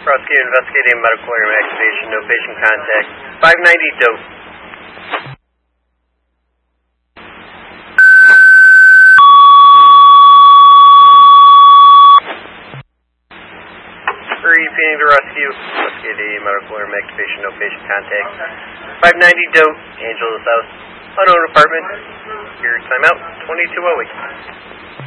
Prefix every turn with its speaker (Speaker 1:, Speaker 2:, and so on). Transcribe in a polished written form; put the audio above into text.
Speaker 1: Prosecutor investigating medical alarm activation, no patient contact. 590 dope. Repeating the rescue, investigating medical alarm activation, no patient contact. 590 dope, Angeles House, unknown apartment. Your timeout, 2208.